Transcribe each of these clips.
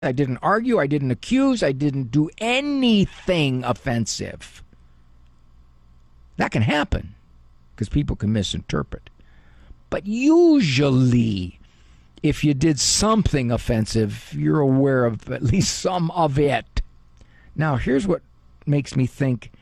I didn't argue. I didn't accuse. I didn't do anything offensive. That can happen because people can misinterpret. But usually, if you did something offensive, you're aware of at least some of it. Now, here's what makes me think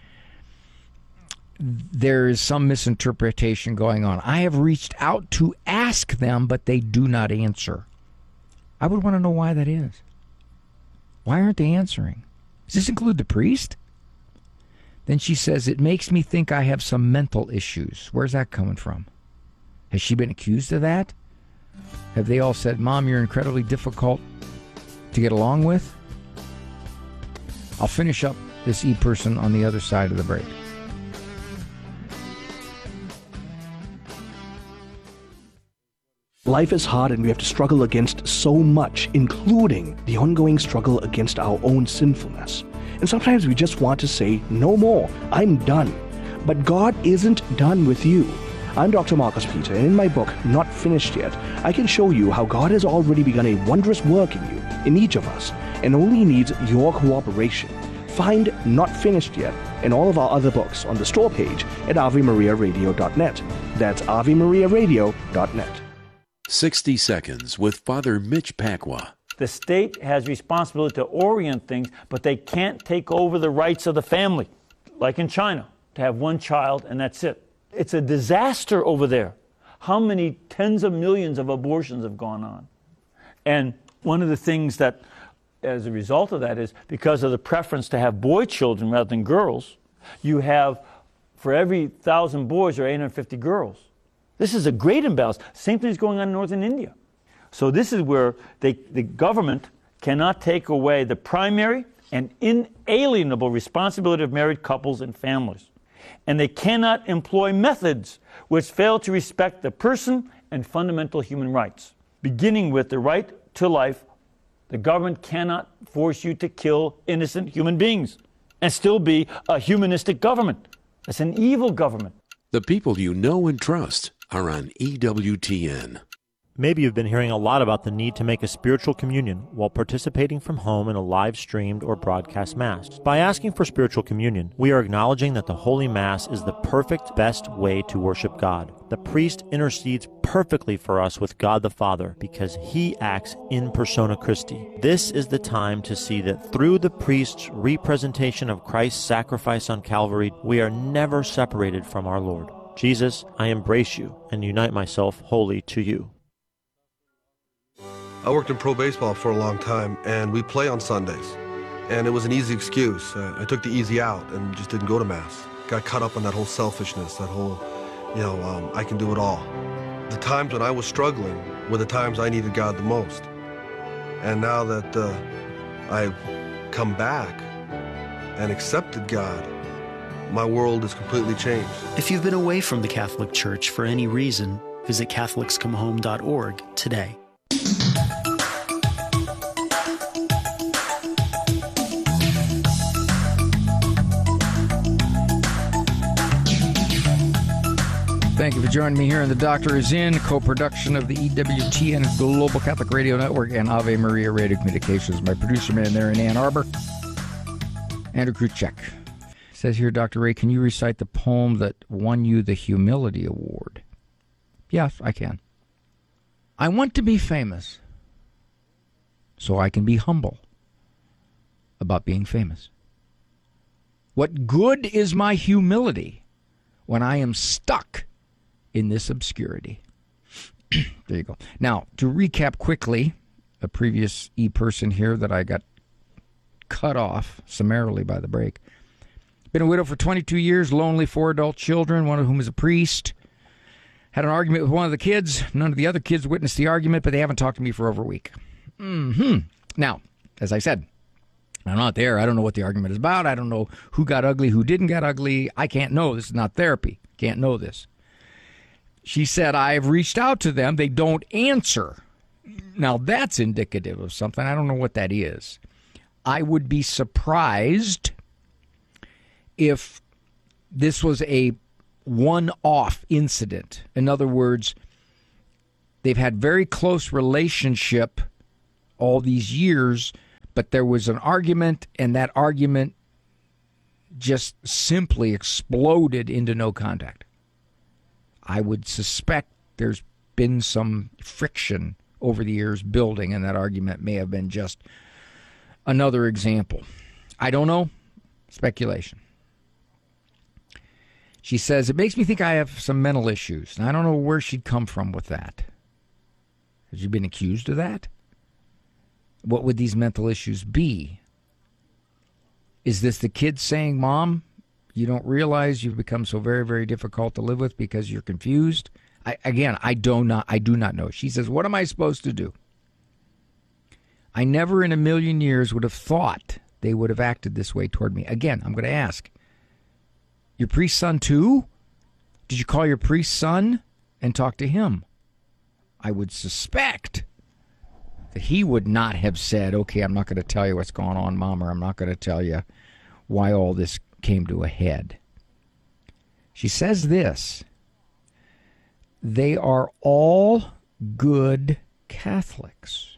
there is some misinterpretation going on. I have reached out to ask them, but they do not answer. I would want to know why that is. Why aren't they answering? Does this include the priest? Then she says, it makes me think I have some mental issues. Where's that coming from? Has she been accused of that? Have they all said, Mom, you're incredibly difficult to get along with? I'll finish up this e-person on the other side of the break. Life is hard and we have to struggle against so much, including the ongoing struggle against our own sinfulness. And sometimes we just want to say, no more, I'm done. But God isn't done with you. I'm Dr. Marcus Peter, and in my book, Not Finished Yet, I can show you how God has already begun a wondrous work in you, in each of us, and only needs your cooperation. Find Not Finished Yet and all of our other books on the store page at AveMariaRadio.net. That's AveMariaRadio.net. 60 Seconds with Father Mitch Pacwa. The state has responsibility to orient things, but they can't take over the rights of the family, like in China, to have one child and that's it. It's a disaster over there. How many tens of millions of abortions have gone on? And one of the things that, as a result of that, is because of the preference to have boy children rather than girls, you have, for every 1,000 boys, there are 850 girls. This is a great imbalance. Same thing is going on in northern India. So this is where the government cannot take away the primary and inalienable responsibility of married couples and families. And they cannot employ methods which fail to respect the person and fundamental human rights. Beginning with the right to life, the government cannot force you to kill innocent human beings and still be a humanistic government. It's an evil government. The people you know and trust are on EWTN. Maybe you've been hearing a lot about the need to make a spiritual communion while participating from home in a live-streamed or broadcast Mass. By asking for spiritual communion, we are acknowledging that the Holy Mass is the perfect, best way to worship God. The priest intercedes perfectly for us with God the Father because he acts in persona Christi. This is the time to see that through the priest's representation of Christ's sacrifice on Calvary, we are never separated from our Lord. Jesus, I embrace you and unite myself wholly to you. I worked in pro baseball for a long time, and we play on Sundays. And it was an easy excuse. I took the easy out and just didn't go to Mass. Got caught up in that whole selfishness, that whole, I can do it all. The times when I was struggling were the times I needed God the most. And now that I've come back and accepted God, my world has completely changed. If you've been away from the Catholic Church for any reason, visit CatholicsComeHome.org today. Thank you for joining me here in The Doctor Is In, co-production of the EWTN Global Catholic Radio Network and Ave Maria Radio Communications. My producer man there in Ann Arbor, Andrew Kruchek. Says here, Dr. Ray, can you recite the poem that won you the Humility Award? Yes, I can. I want to be famous so I can be humble about being famous. What good is my humility when I am stuck in this obscurity? There you go. Now, to recap quickly, a previous e-person here that I got cut off summarily by the break. Been a widow for 22 years, lonely, 4 adult children, one of whom is a priest. Had an argument with one of the kids. None of the other kids witnessed the argument, but they haven't talked to me for over a week. Now, as I said, I'm not there. I don't know what the argument is about. I don't know who got ugly, who didn't get ugly. I can't know. This is not therapy. Can't know this. She said, I've reached out to them. They don't answer. Now, that's indicative of something. I don't know what that is. I would be surprised if this was a one-off incident. In other words, they've had very close relationship all these years, but there was an argument, and that argument just simply exploded into no contact. I would suspect there's been some friction over the years building, and that argument may have been just another example. I don't know. Speculation. She says, it makes me think I have some mental issues. And I don't know where she'd come from with that. Has she been accused of that? What would these mental issues be? Is this the kid saying, Mom, you don't realize you've become so very, very difficult to live with because you're confused? I do not know. She says, what am I supposed to do? I never in a million years would have thought they would have acted this way toward me. Again, I'm going to ask, your priest son too? Did you call your priest son and talk to him? I would suspect that he would not have said, okay, I'm not going to tell you what's going on, Mom, or I'm not going to tell you why all this came to a head. She says this, they are all good Catholics.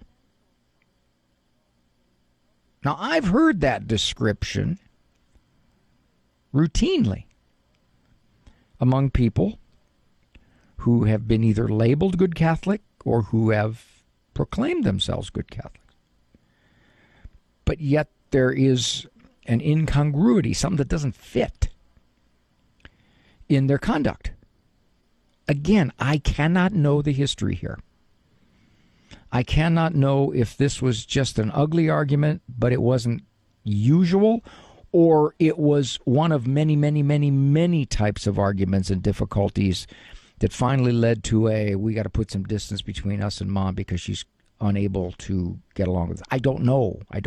Now, I've heard that description routinely among people who have been either labeled good Catholic or who have proclaimed themselves good Catholics. But yet there is an incongruity, something that doesn't fit in their conduct. Again, I cannot know the history here. I cannot know if this was just an ugly argument, but it wasn't usual, or it was one of many, many, many, many types of arguments and difficulties that finally led to we got to put some distance between us and Mom because she's unable to get along with us. I don't know. I'm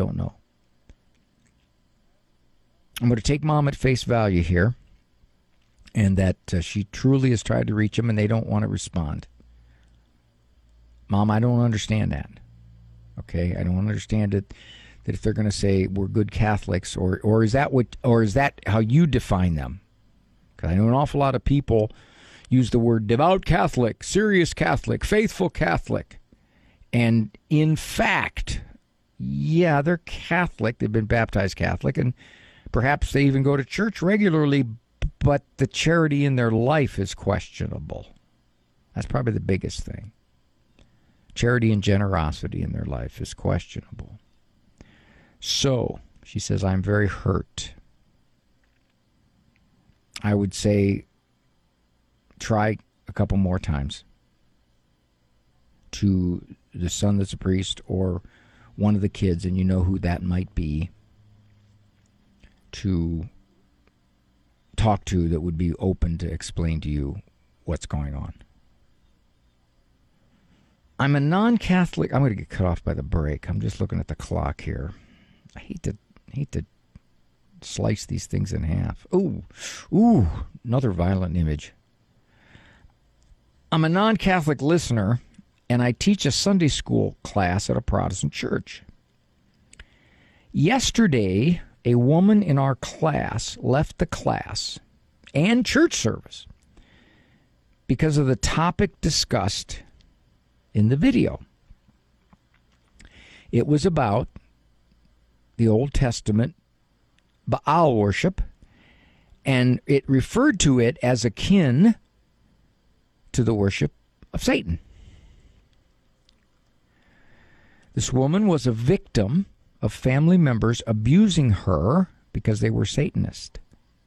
going to take Mom at face value here, and that she truly has tried to reach him and they don't want to respond. Mom, I don't understand that. Okay, I don't understand it. That if they're going to say we're good Catholics, or is that how you define them? Because I know an awful lot of people use the word devout Catholic, serious Catholic, faithful Catholic, and in fact, yeah, they're Catholic. They've been baptized Catholic, and perhaps they even go to church regularly, but the charity in their life is questionable. That's probably the biggest thing. Charity and generosity in their life is questionable. So, she says, I'm very hurt. I would say try a couple more times to the son that's a priest or one of the kids, and you know who that might be, to talk to that would be open to explain to you what's going on. I'm a non-Catholic. I'm going to get cut off by the break. I'm just looking at the clock here. I hate to slice these things in half. Ooh, another violent image. I'm a non-Catholic listener, and I teach a Sunday school class at a Protestant church. Yesterday, a woman in our class left the class and church service because of the topic discussed in the video. It was about the Old Testament Baal worship, and it referred to it as akin to the worship of Satan. This woman was a victim of family members abusing her because they were Satanist.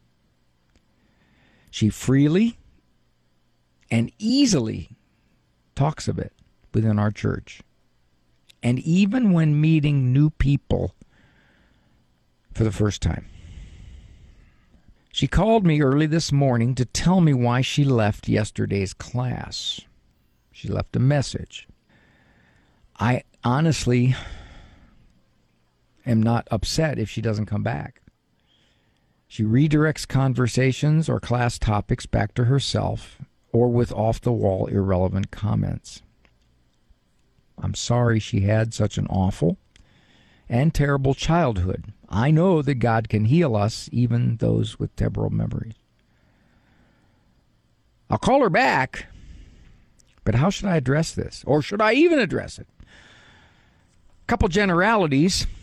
She freely and easily talks of it within our church. And even when meeting new people for the first time. She called me early this morning to tell me why she left yesterday's class. She left a message. I honestly am not upset if she doesn't come back. She redirects conversations or class topics back to herself or with off-the-wall irrelevant comments. I'm sorry she had such an awful and terrible childhood. I know that God can heal us, even those with terrible memories. I'll call her back, but how should I address this? Or should I even address it? A couple generalities.